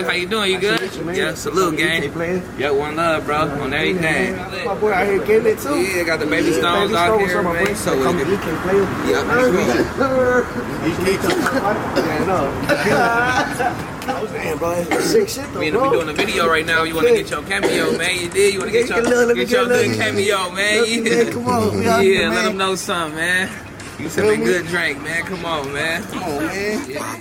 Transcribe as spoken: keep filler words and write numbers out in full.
boy. How you doing? You good? Yeah, salute, gang. Yeah, one love, bro. On everything. My boy out here getting it too. Yeah, got the baby stones out here, man. So come, you can play with me. Yeah, I was saying, bro, it's sick shit though, we gonna be doing a video right now. You want to get your cameo, man? You did. You want to get your get your good cameo, man? Yeah, come on, yeah. Let them know something, man. You said a good drink, man. Come on, man. Come on, man. Yeah.